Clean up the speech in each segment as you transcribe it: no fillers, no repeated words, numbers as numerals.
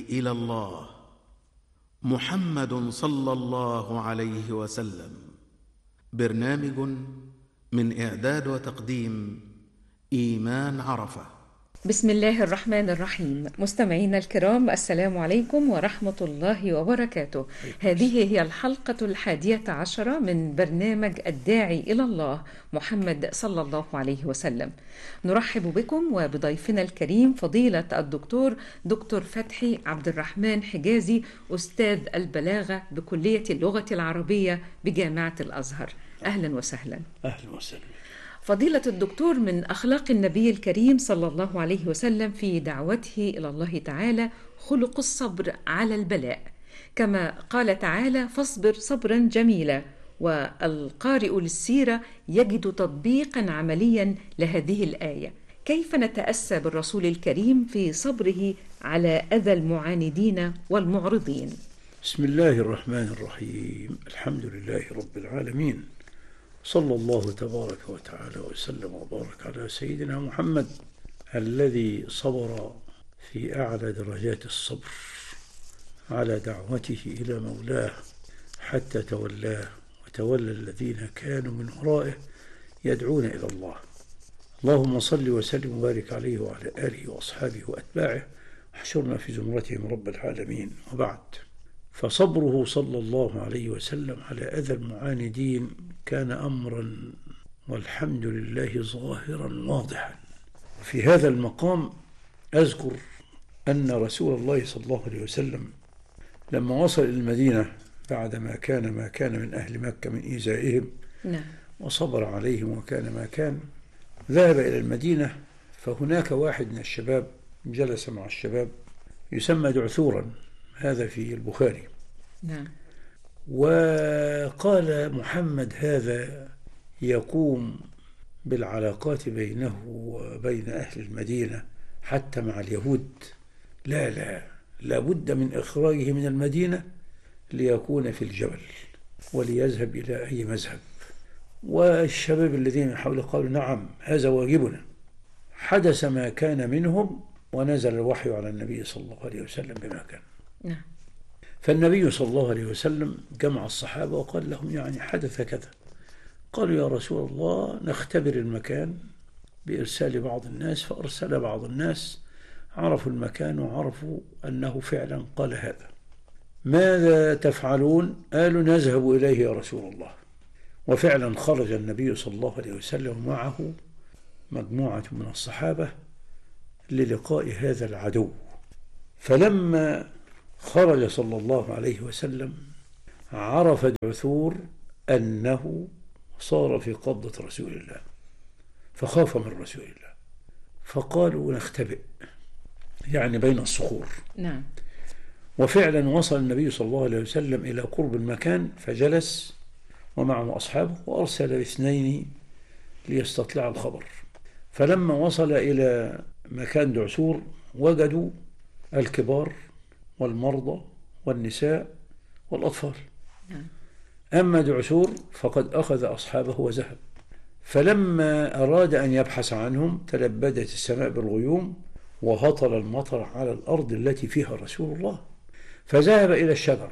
إلى الله محمد صلى الله عليه وسلم. برنامج من إعداد وتقديم إيمان عرفة. بسم الله الرحمن الرحيم. مستمعينا الكرام، السلام عليكم ورحمة الله وبركاته. هذه هي الحلقة 11 من برنامج الداعي إلى الله محمد صلى الله عليه وسلم. نرحب بكم وبضيفنا الكريم فضيلة الدكتور فتحي عبد الرحمن حجازي، أستاذ البلاغة بكلية اللغة العربية بجامعة الأزهر. أهلا وسهلا. أهلا وسهلا. فضيلة الدكتور، من أخلاق النبي الكريم صلى الله عليه وسلم في دعوته إلى الله تعالى خلق الصبر على البلاء، كما قال تعالى: فاصبر صبرا جميلا. والقارئ للسيرة يجد تطبيقا عمليا لهذه الآية. كيف نتأسى بالرسول الكريم في صبره على أذى المعاندين والمعرضين؟ بسم الله الرحمن الرحيم. الحمد لله رب العالمين، صلى الله تبارك وتعالى وسلم وبارك على سيدنا محمد الذي صبر في أعلى درجات الصبر على دعوته إلى مولاه حتى تولاه وتولى الذين كانوا من ورائه يدعون إلى الله. اللهم صل وسلم وبارك عليه وعلى آله وأصحابه وأتباعه، احشرنا في زمرتهم رب العالمين. وبعد، فصبره صلى الله عليه وسلم على أذى المعاندين كان أمرا والحمد لله ظاهرا واضحا. في هذا المقام أذكر أن رسول الله صلى الله عليه وسلم لما وصل إلى المدينة بعد ما كان من أهل مكة من إيذائهم وصبر عليهم وكان ما كان، ذهب إلى المدينة، فهناك واحد من الشباب جلس مع الشباب يسمى دعثورا، هذا في البخاري. وقال: محمد هذا يقوم بالعلاقات بينه وبين أهل المدينة حتى مع اليهود، لا بد من إخراجه من المدينة ليكون في الجبل وليذهب إلى أي مذهب. والشباب الذين من حوله قالوا: نعم، هذا واجبنا. حدث ما كان منهم ونزل الوحي على النبي صلى الله عليه وسلم بما كان. فالنبي صلى الله عليه وسلم جمع الصحابة وقال لهم: يعني حدث كذا. قالوا: يا رسول الله، نختبر المكان بإرسال بعض الناس. فأرسل بعض الناس، عرفوا المكان وعرفوا أنه فعلا قال هذا. ماذا تفعلون؟ قالوا: نذهب إليه يا رسول الله. وفعلا خرج النبي صلى الله عليه وسلم معه مجموعة من الصحابة للقاء هذا العدو. فلما خرج صلى الله عليه وسلم عرف دعثور أنه صار في قبضة رسول الله، فخاف من رسول الله، فقالوا: نختبئ، يعني بين الصخور. وفعلا وصل النبي صلى الله عليه وسلم إلى قرب المكان، فجلس ومعه أصحابه وأرسل 2 ليستطلع الخبر. فلما وصل إلى مكان دعثور وجدوا الكبار والمرضى والنساء والأطفال. أما دعثور فقد أخذ أصحابه وذهب. فلما أراد أن يبحث عنهم تلبدت السماء بالغيوم وهطل المطر على الأرض التي فيها رسول الله. فذهب إلى الشجرة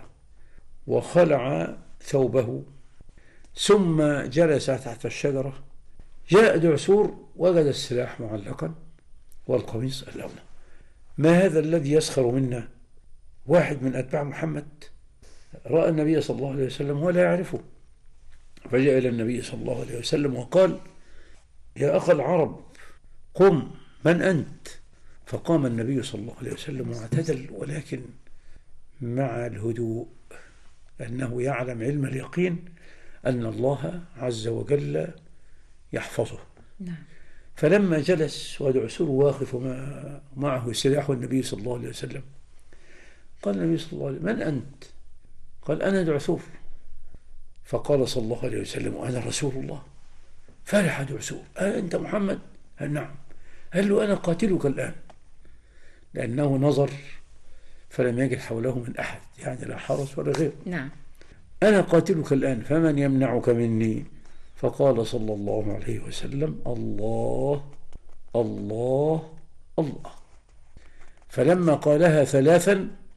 وخلع ثوبه ثم جلس تحت الشجرة. جاء دعثور وجد السلاح معلقا والقميص اللون. ما هذا الذي يسخر منا؟ واحد من أتباع محمد رأى النبي صلى الله عليه وسلم ولا يعرفه، فجاء إلى النبي صلى الله عليه وسلم وقال: يا أخ العرب، قم، من أنت؟ فقام النبي صلى الله عليه وسلم واعتدل، ولكن مع الهدوء، أنه يعلم علم اليقين أن الله عز وجل يحفظه. فلما جلس ودعثور واقف معه سلاح النبي صلى الله عليه وسلم، قال النبي صلى الله عليه وسلم: من أنت؟ قال: أنا دعثور. فقال صلى الله عليه وسلم: أنا رسول الله. فرح دعثور: أنت محمد؟ قال: نعم. قال له: أنا قاتلك الآن. لأنه نظر فلم يجد حوله من أحد، يعني لا حرس ولا غير. أنا قاتلك الآن، فمن يمنعك مني؟ فقال صلى الله عليه وسلم: الله الله الله. فلما قالها 3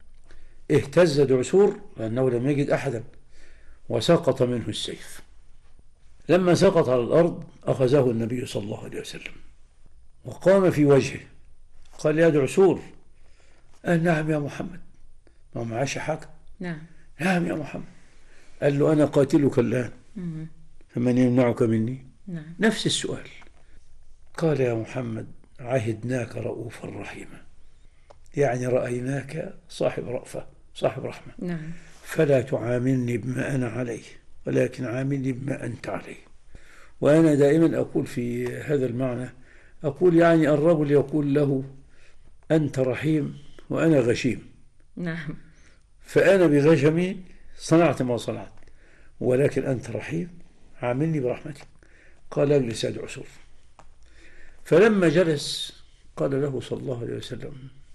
اهتز دعسور لأنه لم يجد أحدا وسقط منه السيف. لما سقط على الأرض أخذه النبي صلى الله عليه وسلم وقام في وجهه قال: يا دعسور. قال: نعم يا محمد. ما معاش حاجة. نعم. نعم يا محمد. قال له: أنا قاتلك الآن فمن يمنعك مني؟ نعم. نفس السؤال. قال: يا محمد عهدناك رؤوفا رحيما، يعني رأيناك صاحب رأفة صاحب رحمة. نعم. فلا تعاملني بما أنا عليه ولكن عاملني بما أنت عليه. وأنا دائما أقول في هذا المعنى، أقول يعني الرجل يقول له: أنت رحيم وأنا غشيم. نعم. فأنا بغشمي صنعت ما صنعت، ولكن أنت رحيم عاملني برحمتك. قال: اجلس يا دعسور. فلما جلس قال له صلى الله عليه وسلم: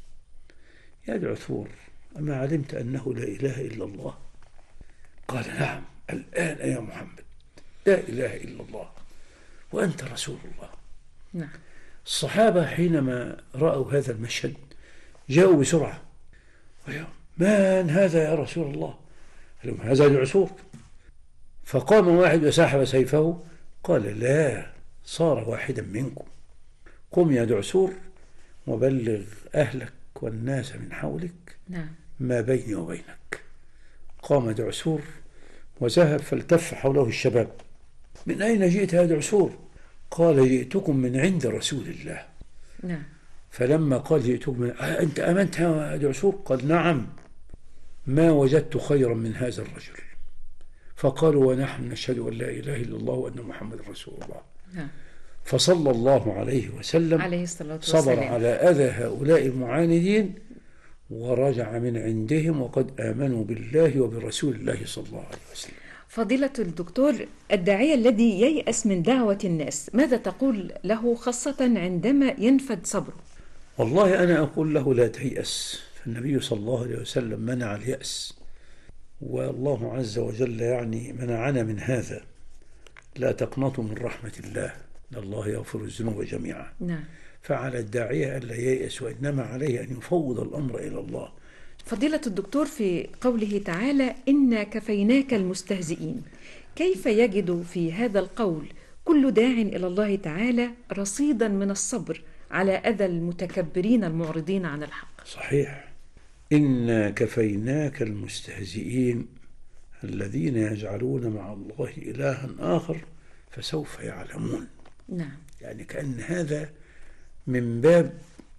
يا دعسور، أما علمت أنه لا إله إلا الله؟ قال: نعم، الآن يا محمد لا إله إلا الله وأنت رسول الله. نعم. الصحابة حينما رأوا هذا المشهد جاءوا بسرعة: من هذا يا رسول الله؟ قال لهم: هذا دعسور. فقام واحد وسحب سيفه. قال: لا، صار واحدا منكم. قم يا دعسور وبلغ أهلك والناس من حولك نعم. ما بيني وبينك. قام دعسور وذهب فالتف حوله الشباب: من أين جئت يا دعسور؟ قال: جئتكم من عند رسول الله. نعم. فلما قال: جئتكم من أنت آمنت يا دعسور؟ قال: نعم، ما وجدت خيرا من هذا الرجل. فقالوا: ونحن نشهد أن لا إله إلا الله وأن محمد رسول الله. نعم. فصلى الله عليه وسلم عليه الصلاة والسلام صبر على أذى هؤلاء المعاندين ورجع من عندهم وقد آمنوا بالله وبرسول الله صلى الله عليه وسلم. فضيلة الدكتور، الداعية الذي ييأس من دعوة الناس ماذا تقول له خاصة عندما ينفد صبره؟ والله أنا أقول له: لا تيأس، فالنبي صلى الله عليه وسلم منع اليأس، والله عز وجل يعني منعنا من هذا. لا تقنطوا من رحمة الله إن الله يغفر الذنوب جميعا. نعم. فعلى الداعية ألا ييأس، وإنما عليه أن يفوض الأمر إلى الله. فضيلة الدكتور، في قوله تعالى: إنا كفيناك المستهزئين، كيف يجد في هذا القول كل داع إلى الله تعالى رصيدا من الصبر على أذى المتكبرين المعرضين عن الحق؟ صحيح. إنا كفيناك المستهزئين الذين يجعلون مع الله إلها آخر فسوف يعلمون. نعم. يعني كأن هذا من باب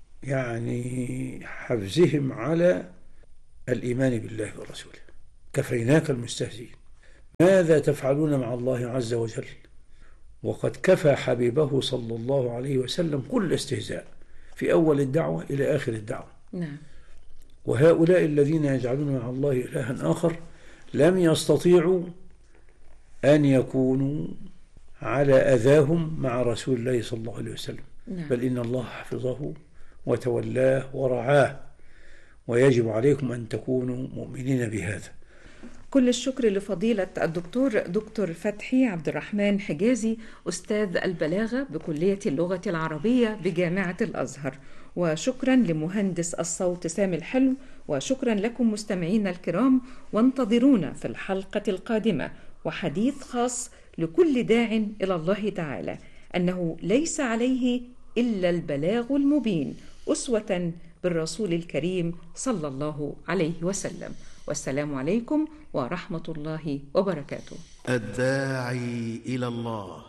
يعني حفزهم على الإيمان بالله ورسوله. كفيناك المستهزئين، ماذا تفعلون مع الله عز وجل وقد كفى حبيبه صلى الله عليه وسلم كل استهزاء في أول الدعوة إلى آخر الدعوة. نعم. وهؤلاء الذين يجعلون مع الله إلها آخر لم يستطيعوا أن يكونوا على أذاهم مع رسول الله صلى الله عليه وسلم. نعم. بل إن الله حفظه وتولاه ورعاه، ويجب عليكم أن تكونوا مؤمنين بهذا. كل الشكر لفضيلة الدكتور دكتور فتحي عبد الرحمن حجازي، أستاذ البلاغة بكلية اللغة العربية بجامعة الأزهر، وشكرا لمهندس الصوت سامي الحلو، وشكرا لكم مستمعين الكرام، وانتظرونا في الحلقة القادمة وحديث خاص لكل داع إلى الله تعالى أنه ليس عليه إلا البلاغ المبين، أسوة بالرسول الكريم صلى الله عليه وسلم. والسلام عليكم ورحمة الله وبركاته. الداعي إلى الله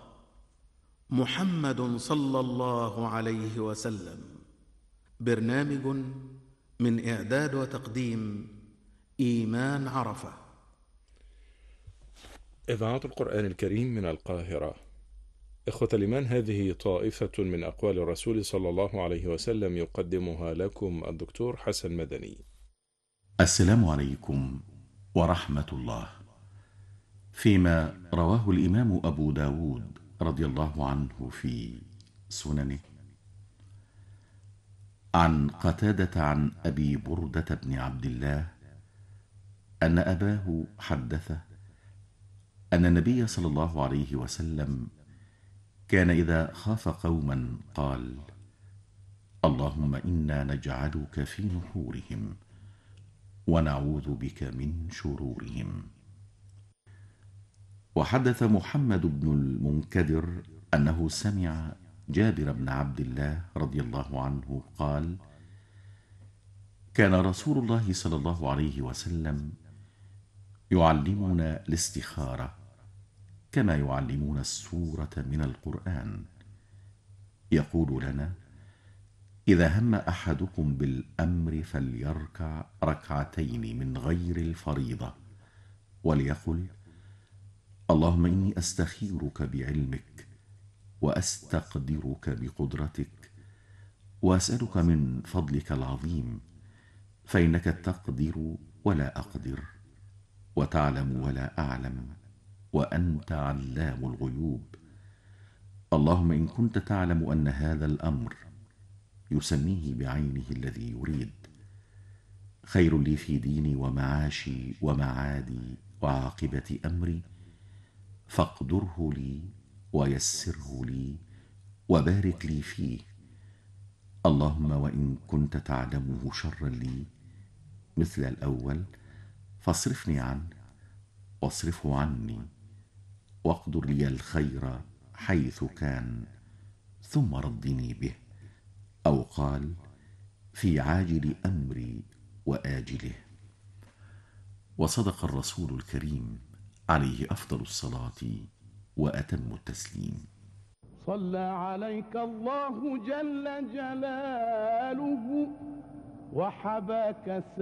محمد صلى الله عليه وسلم. برنامج من إعداد وتقديم إيمان عرفة. إذاعة القرآن الكريم من القاهرة. إخوة الإيمان، هذه طائفة من أقوال الرسول صلى الله عليه وسلم يقدمها لكم الدكتور حسن مدني. السلام عليكم ورحمة الله. فيما رواه الإمام أبو داود رضي الله عنه في سننه عن قتادة عن أبي بردة بن عبد الله أن أباه حدثه أن النبي صلى الله عليه وسلم كان إذا خاف قوما قال: اللهم إنا نجعلك في نحورهم ونعوذ بك من شرورهم. وحدث محمد بن المنكدر أنه سمع جابر بن عبد الله رضي الله عنه قال: كان رسول الله صلى الله عليه وسلم يعلمنا الاستخارة كما يعلمون السورة من القرآن، يقول لنا: إذا هم أحدكم بالأمر فليركع ركعتين من غير الفريضة، وليقل: اللهم إني أستخيرك بعلمك وأستقدرك بقدرتك وأسألك من فضلك العظيم، فإنك تقدر ولا أقدر، وتعلم ولا أعلم، وأنت علام الغيوب. اللهم إن كنت تعلم أن هذا الأمر يسميه بعينه الذي يريد خير لي في ديني ومعاشي ومعادي وعاقبة أمري، فاقدره لي ويسره لي وبارك لي فيه. اللهم وإن كنت تعلمه شرا لي مثل الأول فاصرفني عنه واصرفه عني، واقدر لي الخير حيث كان ثم ردني به. أو قال: في عاجل أمري وآجله. وصدق الرسول الكريم عليه أفضل الصلاة وأتم التسليم. صلى عليك الله جل جلاله وحباك